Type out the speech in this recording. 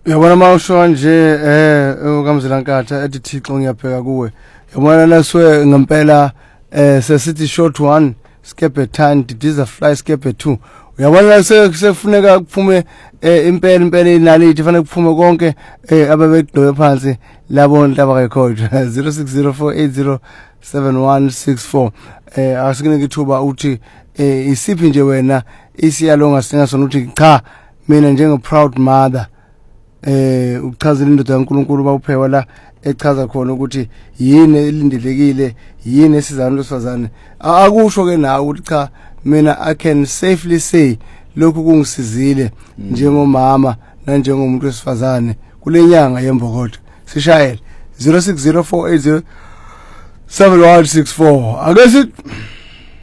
Yabona mawusho nje ukamzelankatha ethi Thixo ngiyabheka kuwe. Yabona naswe ngempela sesithi short 1 skebe 10 didiza fly skebe 2. Uyabona sekufuneka kuphume impela inalithi kufanele kuphume konke ababekudwe phansi labo ntaba record 0604807164 asikunike ithuba uthi isiphi nje wena isiyalonga singasona uthi cha mina njenge proud mother ukuchazela indoda kaNkuluNkulu bawuphewa la echaza khona ukuthi yini elindelekile yini esizana losifazane akusho ke nawe ukuthi cha mina I can safely say lokhu kungisizile njengomama na njengomuntu wesifazane kulenyanga yembokodo sishayele 0604807164 ake